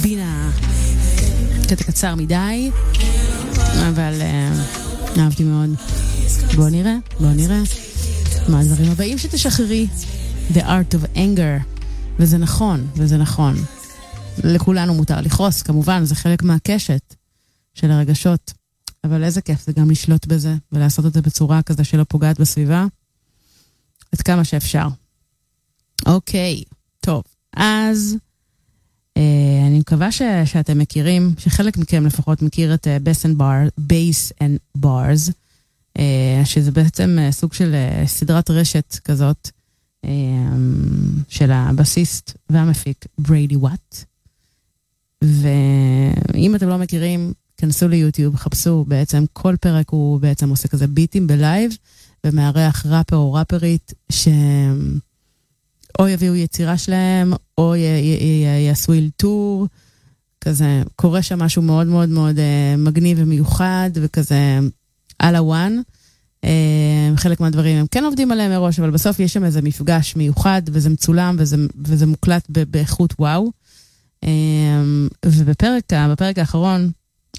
בינה. קטע קצר מדי, אבל אהבתי מאוד. בואו נראה מה הדברים הבאים שתשחררי. The Art of Anger. וזה נכון. לכולנו מותר לכעוס, כמובן, זה חלק מהקשת של הרגשות. אבל איזה כיף זה גם לשלוט בזה, ולעשות את זה בצורה כזה שלא פוגעת בסביבה. עד כמה שאפשר. אוקיי, טוב. אז אני מקווה שאתם מכירים, שחלק מכם לפחות מכיר את Bass and Bars, שזה בעצם סוג של סדרת רשת כזאת, של הבסיסט והמפיק בריידי וואט. ואם אתם לא מכירים, כנסו ליוטיוב, חפשו, בעצם כל פרק הוא בעצם עושה כזה ביטים בלייב, ומארח ראפר או ראפרית או יביאו יצירה שלהם, או יעשו אילתור, כזה, קורה שם משהו מאוד מאוד מאוד מגניב ומיוחד, וכזה על הוואן. חלק מהדברים הם כן עובדים עליהם מראש, אבל בסוף יש שם איזה מפגש מיוחד, וזה מצולם, וזה מוקלט באיכות וואו. ובפרק האחרון,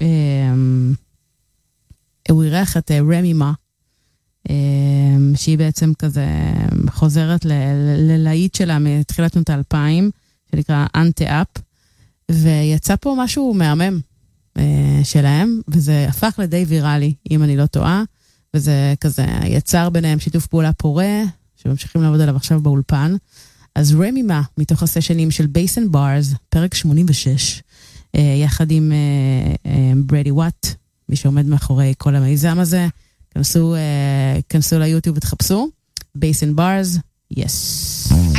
הוא אירח את רמי מה, שהיא בעצם כזה חוזרת ללהיט שלה מתחילת שנות ה-2000, שנקרא אנטה-אפ, ויצא פה משהו מהמם שלהם, וזה הפך לדי ויראלי, אם אני לא טועה, וזה כזה יצר ביניהם שיתוף פעולה פורה, שממשיכים לעבוד עליו עכשיו באולפן. אז רמי מה, מתוך הסשנים של Bass and Bars, פרק 86, יחד עם בריידי וואט, מי שעומד מאחורי כל המיזם הזה, כנסו ליוטיוב ותחפשו, Bass and Bars, yes.